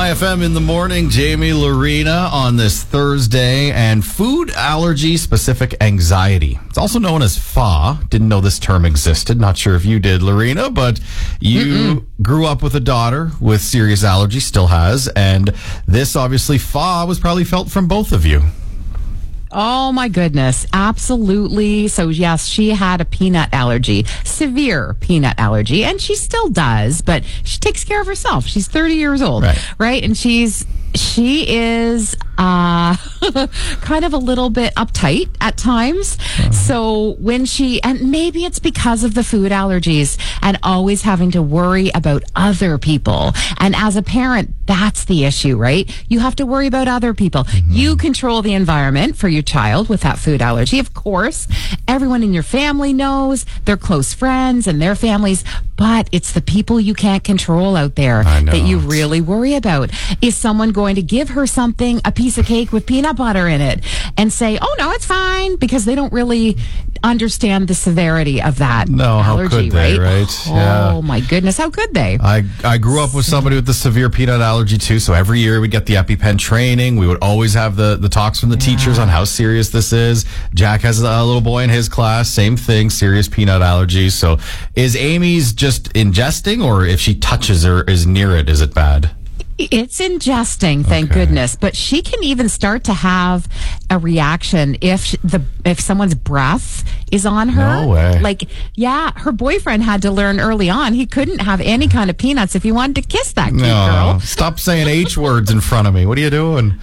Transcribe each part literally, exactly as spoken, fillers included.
My F M in the morning, Jamie Lorena on this Thursday, and food allergy specific anxiety. It's also known as F A. Didn't know this term existed. Not sure if you did, Lorena, but you Mm-mm. grew up with a daughter with serious allergies, still has, and this obviously F A was probably felt from both of you. Oh, my goodness. Absolutely. So, yes, she had a peanut allergy, severe peanut allergy, and she still does, but she takes care of herself. She's thirty years old, right? right? And she's she is uh, kind of a little bit uptight at times. Uh-huh. So when she, and maybe it's because of the food allergies and always having to worry about other people. And as a parent, that's the issue, right? You have to worry about other people. Mm-hmm. You control the environment for your child with that food allergy. Of course, everyone in your family knows, their close friends and their families, but it's the people you can't control out there that you really worry about. Is someone going to give her something, a piece of cake with peanut butter in it, and say, oh, no, it's fine, because they don't really understand the severity of that no, allergy, how could they, right? right? Oh, yeah. my goodness, how could they? I, I grew up with somebody with the severe peanut allergy, too, so every year we'd get the EpiPen training. We would always have the, the talks from the yeah. teachers on how serious this is. Jack has a little boy in his class, same thing, serious peanut allergy. So is Amy's just ingesting, or if she touches or is near it, is it bad? It's ingesting, thank okay. goodness. But she can even start to have a reaction if the if someone's breath is on her. No way. Like, yeah, her boyfriend had to learn early on he couldn't have any kind of peanuts if he wanted to kiss that cute no. girl. Stop saying H words in front of me. What are you doing?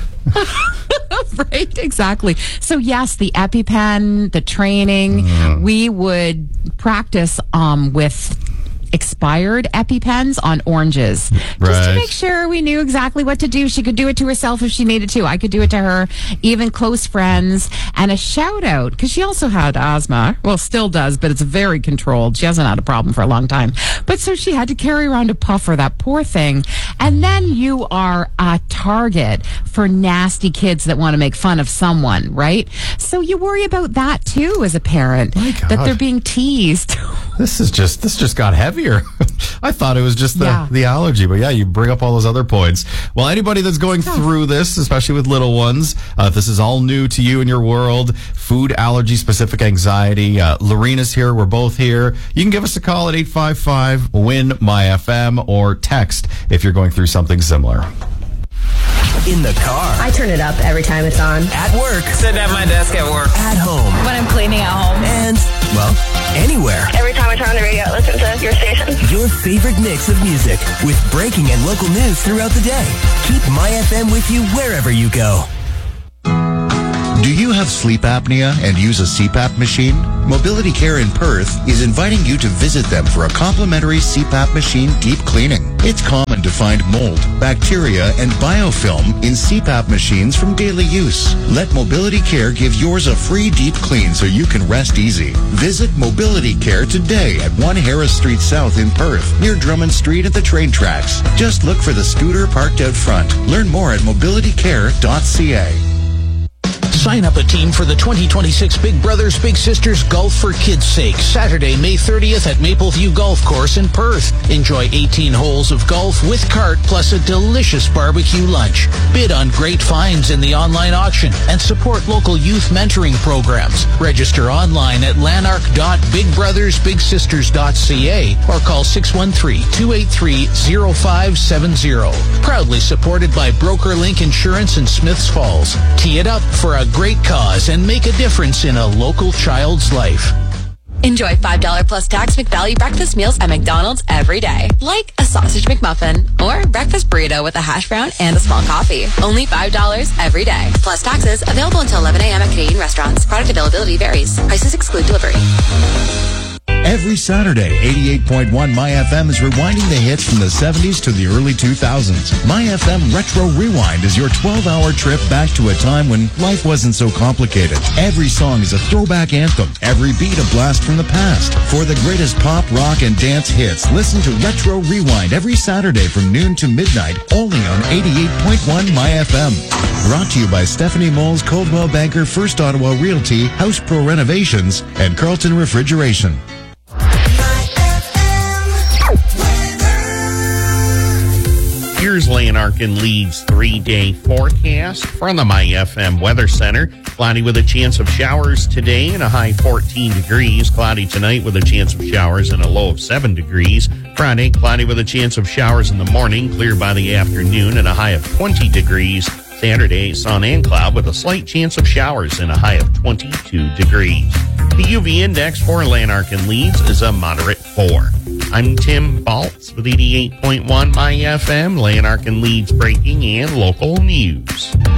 Right, exactly. So yes, the EpiPen, the training, mm. we would practice um, with expired EpiPens on oranges, right. just to make sure we knew exactly what to do. She could do it to herself if she needed to. I could do it to her, even close friends. And a shout out, because she also had asthma. Well, still does, but it's very controlled. She hasn't had a problem for a long time. But so she had to carry around a puffer, that poor thing. And then you are a target for nasty kids that want to make fun of someone, right? So you worry about that too as a parent, that they're being teased. This is just, this just got heavy. I thought it was just the, yeah. the allergy, but yeah, you bring up all those other points. Well, anybody that's going through this, especially with little ones, uh, if this is all new to you in your world, food allergy specific anxiety, uh, Lorena's here, we're both here. You can give us a call at eight five five, W I N, M Y F M, or text if you're going through something similar. In the car. I turn it up every time it's on. At work. Sit at my desk at work. At home. When I'm cleaning at home. And, well, anywhere. Every time I turn on the radio, I listen to your station. Your favorite mix of music with breaking and local news throughout the day. Keep My F M with you wherever you go. Do you have sleep apnea and use a C PAP machine? Mobility Care in Perth is inviting you to visit them for a complimentary C PAP machine deep cleaning. It's common to find mold, bacteria, and biofilm in C PAP machines from daily use. Let Mobility Care give yours a free deep clean so you can rest easy. Visit Mobility Care today at one Harris Street South in Perth, near Drummond Street at the train tracks. Just look for the scooter parked out front. Learn more at mobility care dot c a. Sign up a team for the twenty twenty-six Big Brothers Big Sisters Golf for Kids' Sake, Saturday, May thirtieth at Mapleview Golf Course in Perth. Enjoy eighteen holes of golf with cart plus a delicious barbecue lunch. Bid on great finds in the online auction and support local youth mentoring programs. Register online at lanark dot big brothers big sisters dot c a or call six one three, two eight three, zero five seven zero. Proudly supported by BrokerLink Insurance in Smiths Falls. Tee it up for a great cause and make a difference in a local child's life. Enjoy five dollars plus tax McValue breakfast meals at McDonald's every day. Like a sausage McMuffin or breakfast burrito with a hash brown and a small coffee. Only five dollars every day. Plus taxes. Available until eleven a.m. at Canadian restaurants. Product availability varies. Prices exclude delivery. Every Saturday, eighty-eight point one My F M is rewinding the hits from the seventies to the early two thousands. My F M Retro Rewind is your twelve-hour trip back to a time when life wasn't so complicated. Every song is a throwback anthem, every beat a blast from the past. For the greatest pop, rock, and dance hits, listen to Retro Rewind every Saturday from noon to midnight, only on eighty-eight point one My F M. Brought to you by Stephanie Moles, Coldwell Banker, First Ottawa Realty, House Pro Renovations, and Carlton Refrigeration. Here's Here's Lanark Leeds three-day forecast from the My F M Weather Center. Cloudy with a chance of showers today and a high fourteen degrees. Cloudy tonight with a chance of showers and a low of seven degrees. Friday, cloudy with a chance of showers in the morning, clear by the afternoon and a high of twenty degrees. Saturday, sun and cloud with a slight chance of showers and a high of twenty-two degrees. The U V index for Lanark and Leeds is a moderate four. I'm Tim Baltz with eighty-eight point one My F M, Lanark and Leeds breaking and local news.